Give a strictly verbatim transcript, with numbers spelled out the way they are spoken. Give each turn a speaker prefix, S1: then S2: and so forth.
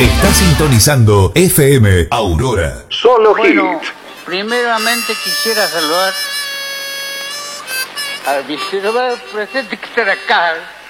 S1: Está sintonizando F M Aurora.
S2: Solo
S3: Bueno,
S2: hit.
S3: primeramente quisiera saludar al vicepresidente que está acá,